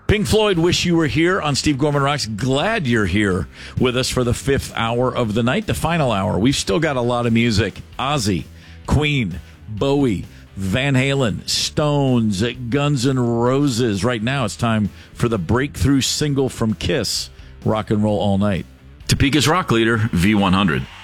Pink Floyd, Wish You Were Here on Steve Gorman Rocks. Glad you're here with us for the 5th hour of the night, the final hour. We've still got a lot of music. Ozzy, Queen, Bowie, Van Halen, Stones, Guns N' Roses. Right now it's time for the breakthrough single from Kiss, Rock and Roll All Night. Topeka's rock leader, V100.